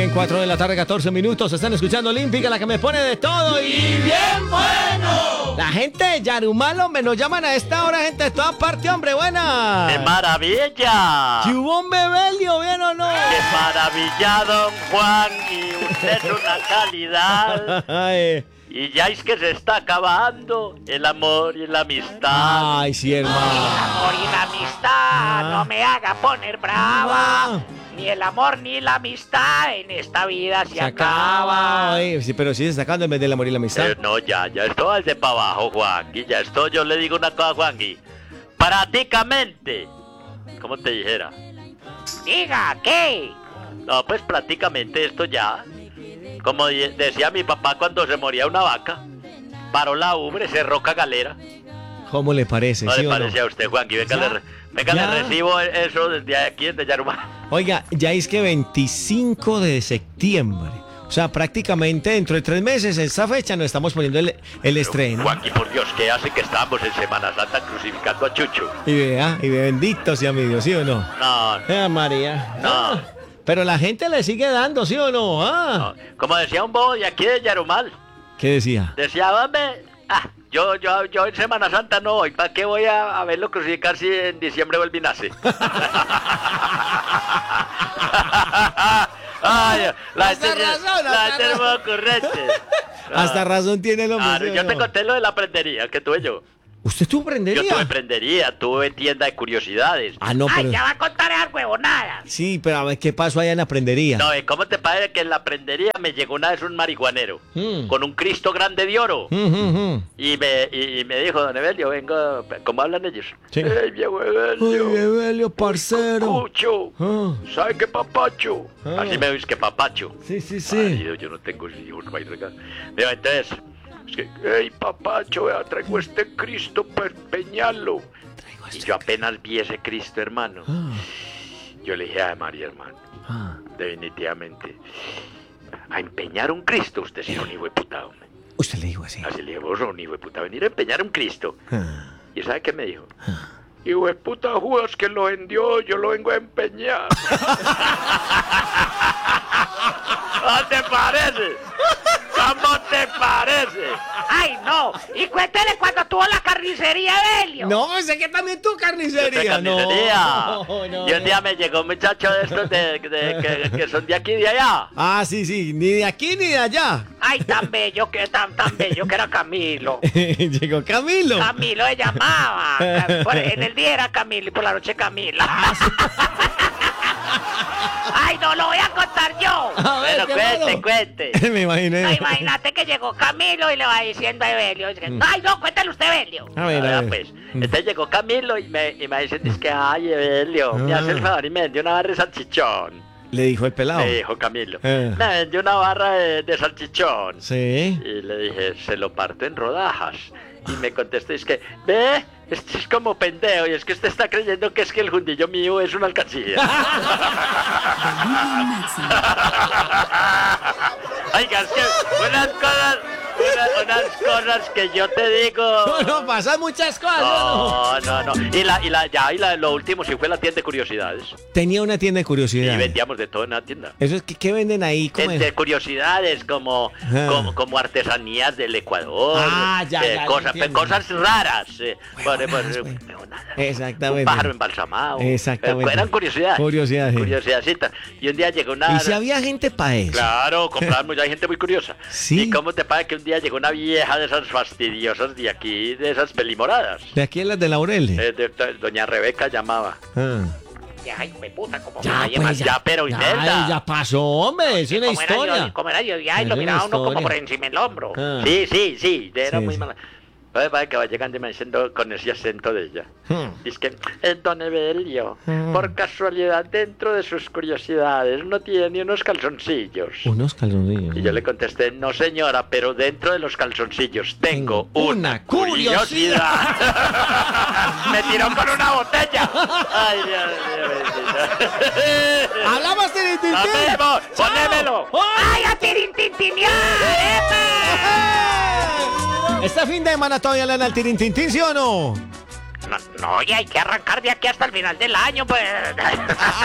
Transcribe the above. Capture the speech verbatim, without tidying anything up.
bien, cuatro de la tarde, catorce minutos. Están escuchando Olímpica, la que me pone de todo y, y bien bueno. La gente de Yarumalo me nos llaman a esta hora, gente de toda parte, hombre, buena. ¡Qué maravilla! ¿Qué hubo un bebelio, bien o no? ¡Qué maravilla, don Juan! Y usted es una calidad. Ay. Y ya es que se está acabando el amor y la amistad. Ay, sí, hermano. El amor y la amistad Ah. no me haga poner brava. Ni el amor ni la amistad en esta vida se, Se acaba. acaba. Ay, sí, pero sí se está sacando en vez del amor y la amistad. Eh, no, ya, ya esto es de para abajo, Juangui. Ya esto, yo le digo una cosa, Juangui. Prácticamente, ¿cómo te dijera? Diga, ¿qué? No, pues prácticamente esto ya. Como di- decía mi papá cuando se moría una vaca, paró la ubre, cerró cagalera. ¿Cómo le parece? ¿No ¿Sí le o parece no? a usted, Juangui? Venga, Ya, le, re- venga ya. le recibo eso desde aquí, desde Yarumá. Oiga, ya es que veinticinco de septiembre. O sea, prácticamente dentro de tres meses, en esta fecha, nos estamos poniendo el, el estreno. Juangui, por Dios, ¿qué hace que estamos en Semana Santa crucificando a Chucho? Y vea, y ve, bendito sea mi Dios, ¿sí o no? No, Eh, María. No. Ah, pero la gente le sigue dando, ¿sí o no? no. Ah. Como decía un bobo de aquí de Yarumal, ¿Qué decía? decía, hombre, ah, yo, yo, yo en Semana Santa no voy, ¿para qué voy a, a verlo crucificar si en diciembre vuelve y nace? Ay, la Hasta gente, razón, la hasta gente es muy ocurrente. Hasta razón tiene el hombre. Claro, ¿sí o yo te no? conté lo de la prendería que tuve yo. ¿Usted tuvo prendería? Yo tuve prendería, tuve tienda de curiosidades. Ah, no, Ay, pero... ya va a contar esas huevonadas. Sí, pero a ver, ¿qué pasó allá en la prendería? No, ¿eh? ¿Cómo te parece que en la prendería me llegó una vez un marihuanero Mm. con un Cristo grande de oro? Mm, mm, mm. Y me, y, y me dijo, don Evelio, vengo, ¿cómo hablan ellos? Sí. ¡Ey, viejo Uy, Evelio! Evelio, parcero. ¡Cucho! Ah, ¿Sabe qué papacho? Ah. Así me dices que papacho. sí, sí, sí. Marido, yo no tengo hijos, no hay regalo. Digo, entonces, es que, ¡ey, papacho! Vea, traigo este Cristo para empeñarlo. Y yo apenas vi ese Cristo, hermano. Ah, Yo le dije, ay, María, hermano, ah. definitivamente, a empeñar un Cristo, usted sí es un hijo de puta, hombre. Usted le dijo así. Así le dije, vos sos un hijo de puta, venir a empeñar un Cristo. Ah. ¿Y sabe qué me dijo? Hijo de puta Judas que lo vendió, yo lo vengo a empeñar. ¿Cómo te parece? ¿Cómo te parece? Ay, no. Y cuéntele cuando tuvo la carnicería, Evelio. No, sé que también tu carnicería. Yo tengo carnicería. No, no, Y un día no. me llegó un muchacho de estos de, de- que, que son de aquí y de allá. Ah, sí, sí, ni de aquí ni de allá. Ay, tan bello que tan, tan bello que era Camilo. Llegó Camilo. Camilo se llamaba. Cam- por- en el día era Camilo y por la noche Camila. Ay, no lo voy a contar yo. A ver, Bueno, qué cuente, malo. cuente. Me imaginé. No, imagínate que llegó Camilo y le va diciendo a Evelio. dice que, Ay, no, cuéntale usted, Evelio. A ver, a Ah, ver. pues, entonces llegó Camilo y me, y me dicen, es que, ay, Evelio, me Ah. hace el favor y me vendió una barra de salchichón. Le dijo el pelado. Me dijo Camilo, Eh. me vendió una barra de, de salchichón. Sí. Y le dije, se lo parto en rodajas. Y me contestó, es que, ve, este es como pendejo, y es que usted está creyendo que es que el jundillo mío es una alcancía. Oiga, es que unas cosas, unas, unas cosas que yo te digo... No, no, pasan muchas cosas. ¿no? No, no, no. Y la, y la, ya, y la, lo último sí fue la tienda de curiosidades. Tenía una tienda de Y curiosidades. vendíamos de todo en la tienda. Eso es que, ¿qué venden ahí? ¿Cómo De, es? de curiosidades como, Ah. como, como artesanías del Ecuador, Ah, ya, eh, ya, ya cosas, entiendo. cosas raras, eh, por- por- Huevonadas, pues. huevonadas. Exactamente. Un pájaro embalsamado, Exactamente. eh, eran curiosidades, Curiosidades, sí. curiosidades. Y un día llegó una, Y si había gente para eso. claro, compraban mucha gente muy curiosa. Sí. ¿Y cómo te parece que un día llegó una vieja de esas fastidiosas de aquí, de esas pelimoradas? De aquí en las de Laurel. Eh, de- de- doña Rebeca llamaba. Ah. Ay, me puta, como Ya, me pues, ya, pero ya, Imelda. ya pasó, hombre. Es una como era historia. yo, como era yo, ya, y Es lo una miraba uno como historia. por encima del hombro. Ah. Sí, sí, sí, era Sí, muy sí. mala. Pues parece que va llegando y me diciendo con ese acento de ella. Hmm. Dice que, eh, don Evelio, Hmm. por casualidad, dentro de sus curiosidades, no tiene ni unos calzoncillos. Unos calzoncillos. Y yo le contesté, no señora, pero dentro de los calzoncillos tengo Tengo una, una curiosidad. Me tiró con una botella. Ay, Dios mío, bendito. ¡Hablamos, Tiritín! ¡Nos vemos! ¡Ponémelo! ¡Ay, a tirintintinear! ¿Este fin de semana todavía le dan al Tirintintín, sí o no? No, no, y hay que arrancar de aquí hasta el final del año, pues.